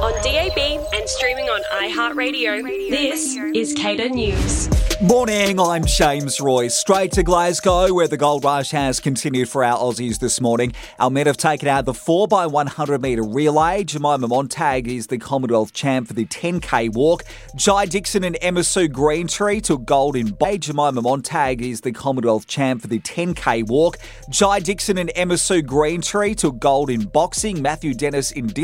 on DAB and streaming on iHeartRadio. This is Cater News. Morning, I'm James Roy. Straight to Glasgow, where the gold rush has continued for our Aussies this morning. Our men have taken out the 4x100 metre relay. Jemima Montag is the Commonwealth champ for the 10k walk. Jai Dixon and Emma Sue Greentree took gold in boxing. Jemima Montag is the Commonwealth champ for the 10k walk. Jai Dixon and Emma Sue Greentree took gold in boxing. Matthew Dennis in